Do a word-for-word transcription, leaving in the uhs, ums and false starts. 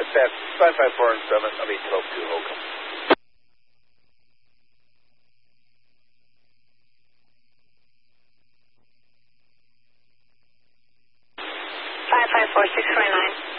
that five five four and seven, I mean twelve two, Holcomb. five five four six four nine.